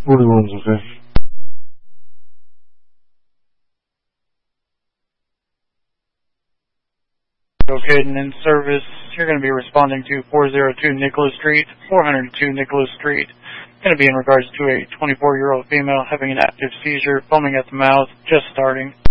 41's okay. Okay, and in service, you're going to be responding to 402 Nicholas Street, 402 Nicholas Street. Going to be in regards to a 24-year-old female having an active seizure, foaming at the mouth, just starting.